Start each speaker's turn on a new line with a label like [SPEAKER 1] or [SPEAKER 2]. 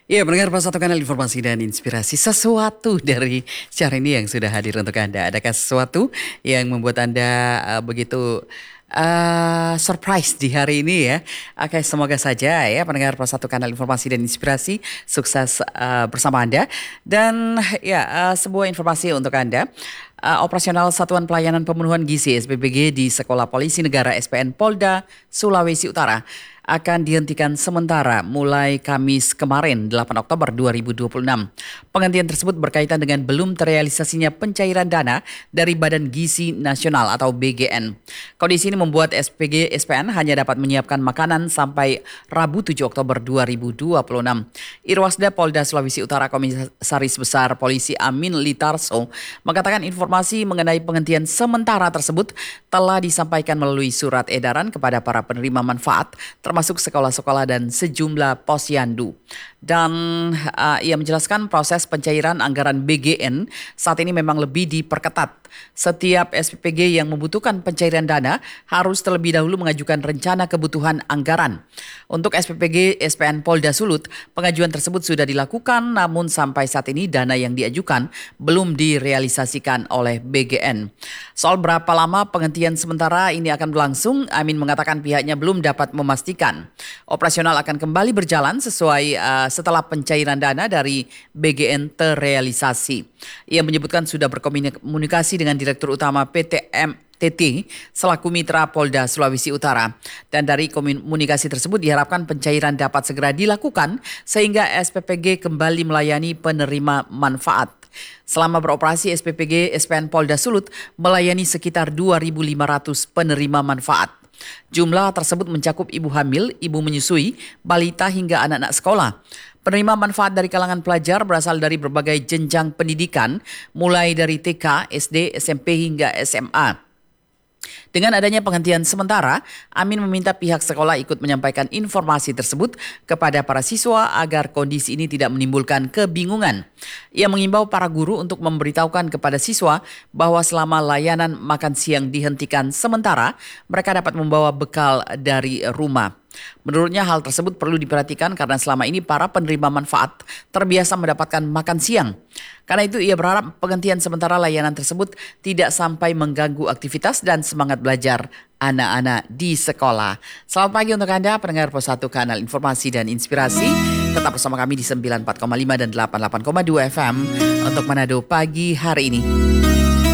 [SPEAKER 1] Iya, pendengar pas satu kanal informasi dan inspirasi sesuatu dari siaran ini yang sudah hadir untuk Anda. Adakah sesuatu yang membuat Anda begitu surprise di hari ini ya? Oke, semoga saja ya pendengar pas satu kanal informasi dan inspirasi sukses bersama Anda. Dan ya sebuah informasi untuk Anda. Operasional Satuan Pelayanan Pemenuhan Gizi (SPPG) di Sekolah Polisi Negara SPN Polda Sulawesi Utara akan dihentikan sementara mulai Kamis kemarin 8 Oktober 2026. Penghentian tersebut berkaitan dengan belum terrealisasinya pencairan dana dari Badan Gizi Nasional atau BGN. Kondisi ini membuat SPG SPN hanya dapat menyiapkan makanan sampai Rabu 7 Oktober 2026. Irwasda Polda Sulawesi Utara Komisaris Besar Polisi Amin Litarso mengatakan informasi mengenai penghentian sementara tersebut telah disampaikan melalui surat edaran kepada para penerima manfaat termasuk sekolah-sekolah dan sejumlah posyandu. Dan ia menjelaskan proses pencairan anggaran BGN saat ini memang lebih diperketat. Setiap SPPG yang membutuhkan pencairan dana harus terlebih dahulu mengajukan rencana kebutuhan anggaran. Untuk SPPG SPN Polda Sulut, pengajuan tersebut sudah dilakukan namun sampai saat ini dana yang diajukan belum direalisasikan oleh BGN. Soal berapa lama penghentian sementara ini akan berlangsung, Amin mengatakan pihaknya belum dapat memastikan. Operasional akan kembali berjalan sesuai setelah pencairan dana dari BGN terrealisasi. Ia menyebutkan sudah berkomunikasi dengan Direktur Utama PT MTT selaku mitra Polda Sulawesi Utara. Dan dari komunikasi tersebut diharapkan pencairan dapat segera dilakukan sehingga SPPG kembali melayani penerima manfaat. Selama beroperasi, SPPG SPN Polda Sulut melayani sekitar 2.500 penerima manfaat. Jumlah tersebut mencakup ibu hamil, ibu menyusui, balita hingga anak-anak sekolah. Penerima manfaat dari kalangan pelajar berasal dari berbagai jenjang pendidikan, mulai dari TK, SD, SMP hingga SMA. Dengan adanya penghentian sementara, Amin meminta pihak sekolah ikut menyampaikan informasi tersebut kepada para siswa agar kondisi ini tidak menimbulkan kebingungan. Ia mengimbau para guru untuk memberitahukan kepada siswa bahwa selama layanan makan siang dihentikan sementara, mereka dapat membawa bekal dari rumah. Menurutnya hal tersebut perlu diperhatikan karena selama ini para penerima manfaat terbiasa mendapatkan makan siang. Karena itu ia berharap penghentian sementara layanan tersebut tidak sampai mengganggu aktivitas dan semangat belajar anak-anak di sekolah. Selamat pagi untuk Anda pendengar Pos 1 Kanal Informasi dan Inspirasi. Tetap bersama kami di 94,5 dan 88,2 FM untuk Manado pagi hari ini.